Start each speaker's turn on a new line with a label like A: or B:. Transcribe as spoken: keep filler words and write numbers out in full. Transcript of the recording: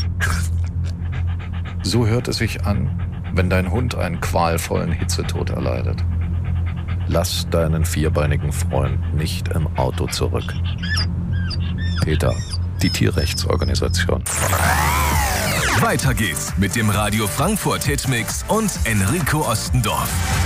A: So hört es sich an, wenn dein Hund einen qualvollen Hitzetod erleidet. Lass deinen vierbeinigen Freund nicht im Auto zurück. PETA, die Tierrechtsorganisation.
B: Weiter geht's mit dem Radio Frankfurt Hitmix und Enrico Ostendorf.